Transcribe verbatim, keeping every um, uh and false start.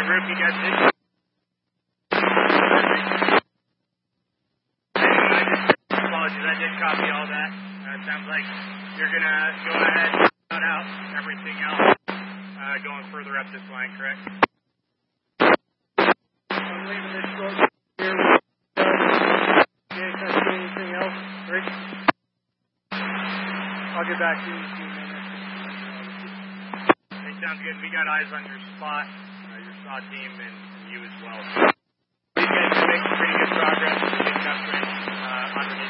group, you guys did. Apologies, I did copy all that. Uh, it sounds like you're going to go ahead and cut out everything else uh, going further up this line, correct? I'm leaving this short here. Uh, in case I see anything else, Rick. I'll get back to you in a few minutes. Hey, sounds good. We got eyes on your spot, uh, your S W A T team, and you as well. You guys are making pretty good progress. We're getting upgrades uh, underneath